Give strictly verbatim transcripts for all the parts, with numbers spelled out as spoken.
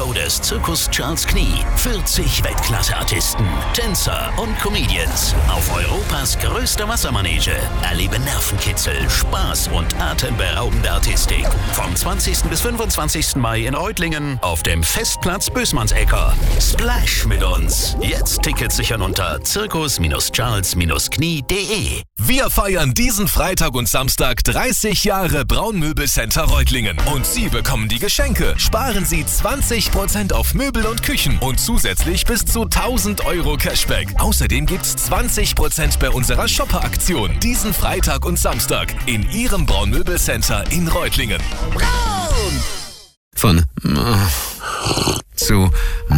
Show des Zirkus Charles Knie. vierzig Weltklasse-Artisten, Tänzer und Comedians auf Europas größter Wassermanege. Erlebe Nervenkitzel, Spaß und atemberaubende Artistik. Vom zwanzigsten bis fünfundzwanzigsten Mai in Reutlingen auf dem Festplatz Bösmannsecker. Splash mit uns. Jetzt Tickets sichern unter zirkus charles knie punkt de. Wir feiern diesen Freitag und Samstag dreißig Jahre Braunmöbelcenter Reutlingen. Und Sie bekommen die Geschenke. Sparen Sie zwanzig Prozent auf Möbel und Küchen und zusätzlich bis zu tausend Euro Cashback. Außerdem gibt's zwanzig Prozent bei unserer Shopper-Aktion diesen Freitag und Samstag in Ihrem Braunmöbelcenter in Reutlingen. Braun! Von äh, zu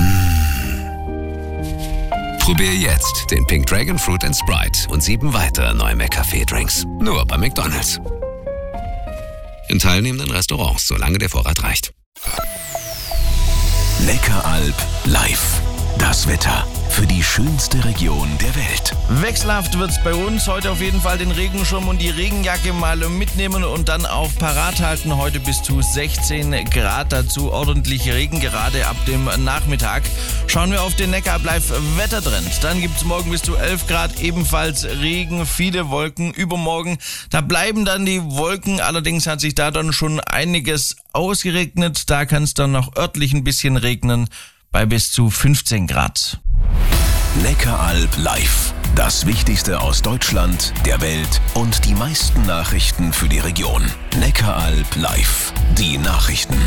Probier jetzt den Pink Dragon Fruit and Sprite und sieben weitere neue McCafé-Drinks. Nur bei McDonald's. In teilnehmenden Restaurants, solange der Vorrat reicht. Neckaralb live. Das Wetter für die schönste Region der Welt. Wechselhaft wird's bei uns. Heute auf jeden Fall den Regenschirm und die Regenjacke mal mitnehmen und dann auch parat halten. Heute bis zu sechzehn Grad, dazu ordentlich Regen, gerade ab dem Nachmittag. Schauen wir auf den Neckaralb Live Wettertrend. Dann gibt's morgen bis zu elf Grad, ebenfalls Regen, viele Wolken. Übermorgen, da bleiben dann die Wolken. Allerdings hat sich da dann schon einiges ausgeregnet. Da kann es dann noch örtlich ein bisschen regnen. Bei bis zu fünfzehn Grad. Neckaralb live. Das Wichtigste aus Deutschland, der Welt und die meisten Nachrichten für die Region. Neckaralb live. Die Nachrichten.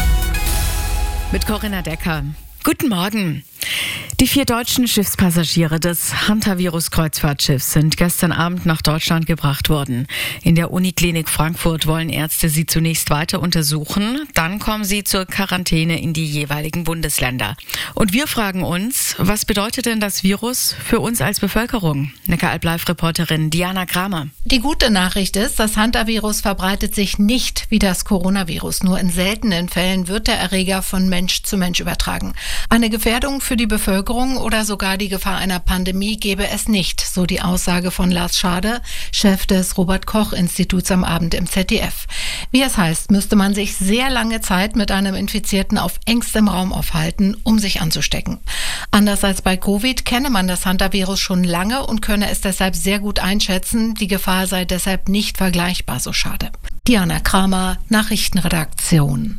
Mit Corinna Decker. Guten Morgen. Die vier deutschen Schiffspassagiere des Hantavirus-Kreuzfahrtschiffs sind gestern Abend nach Deutschland gebracht worden. In der Uniklinik Frankfurt wollen Ärzte sie zunächst weiter untersuchen. Dann kommen sie zur Quarantäne in die jeweiligen Bundesländer. Und wir fragen uns, was bedeutet denn das Virus für uns als Bevölkerung? Neckaralb-Live-Reporterin Diana Kramer. Die gute Nachricht ist, das Hantavirus verbreitet sich nicht wie das Coronavirus. Nur in seltenen Fällen wird der Erreger von Mensch zu Mensch übertragen. Eine Gefährdung für die Bevölkerung oder sogar die Gefahr einer Pandemie gäbe es nicht, so die Aussage von Lars Schade, Chef des Robert-Koch-Instituts am Abend im Z D F. Wie es heißt, müsste man sich sehr lange Zeit mit einem Infizierten auf engstem Raum aufhalten, um sich anzustecken. Anders als bei Covid kenne man das Hantavirus schon lange und könne es deshalb sehr gut einschätzen. Die Gefahr sei deshalb nicht vergleichbar, so Schade. Diana Kramer, Nachrichtenredaktion.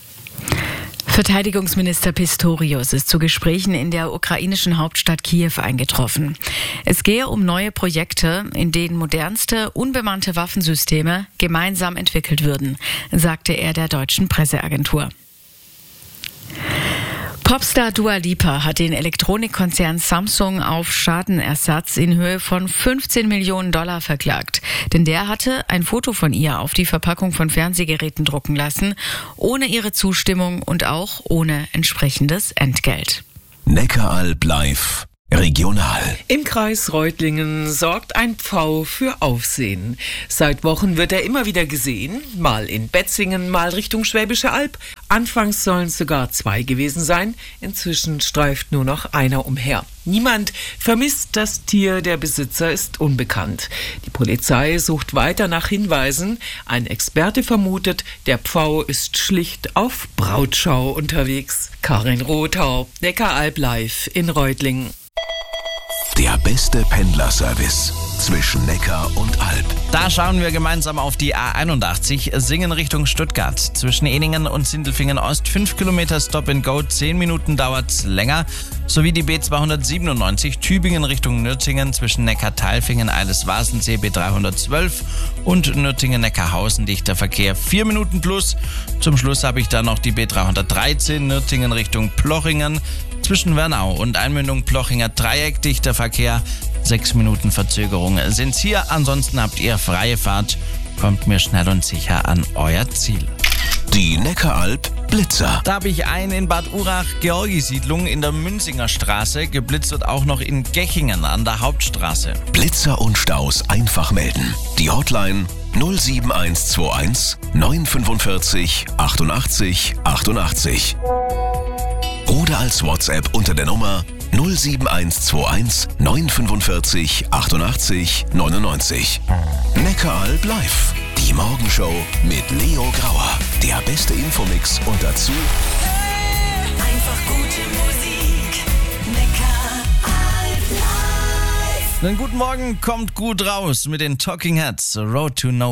Verteidigungsminister Pistorius ist zu Gesprächen in der ukrainischen Hauptstadt Kiew eingetroffen. Es gehe um neue Projekte, in denen modernste, unbemannte Waffensysteme gemeinsam entwickelt würden, sagte er der deutschen Presseagentur. Popstar Dua Lipa hat den Elektronikkonzern Samsung auf Schadenersatz in Höhe von fünfzehn Millionen Dollar verklagt. Denn der hatte ein Foto von ihr auf die Verpackung von Fernsehgeräten drucken lassen, ohne ihre Zustimmung und auch ohne entsprechendes Entgelt. Neckaralb live. Regional. Im Kreis Reutlingen sorgt ein Pfau für Aufsehen. Seit Wochen wird er immer wieder gesehen, mal in Betzingen, mal Richtung Schwäbische Alb. Anfangs sollen es sogar zwei gewesen sein, inzwischen streift nur noch einer umher. Niemand vermisst das Tier, der Besitzer ist unbekannt. Die Polizei sucht weiter nach Hinweisen. Ein Experte vermutet, der Pfau ist schlicht auf Brautschau unterwegs. Karin Rothaupt, Neckaralb live in Reutlingen. Der beste Pendlerservice zwischen Neckar und Alb. Da schauen wir gemeinsam auf die A einundachtzig, Singen Richtung Stuttgart. Zwischen Eningen und Sindelfingen Ost fünf Kilometer Stop and Go, zehn Minuten dauert's länger. Sowie die B zweihundertsiebenundneunzig, Tübingen Richtung Nürtingen zwischen Neckar-Tailfingen, Eiles-Wasensee B dreihundertzwölf und Nürtingen-Neckarhausen, dichter Verkehr vier Minuten plus. Zum Schluss habe ich dann noch die B dreihundertdreizehn, Nürtingen Richtung Plochingen. Zwischen Wernau und Einmündung Plochinger Dreieck, dichter Verkehr, sechs Minuten Verzögerung sind's hier. Ansonsten habt ihr freie Fahrt, kommt mir schnell und sicher an euer Ziel. Die Neckaralb Blitzer. Da habe ich einen in Bad Urach, Georgi-Siedlung in der Münzinger Straße. Geblitzt wird auch noch in Gechingen an der Hauptstraße. Blitzer und Staus einfach melden. Die Hotline null sieben eins zwei eins neun fünfundvierzig achtundachtzig achtundachtzig. Oder als WhatsApp unter der Nummer null sieben eins zwei eins neun fünfundvierzig achtundachtzig neunundneunzig. Neckaralb live. Die Morgenshow mit Leo Grauer. Der beste Infomix und dazu Einen guten Morgen, kommt gut raus mit den Talking Heads, Road to Nowhere.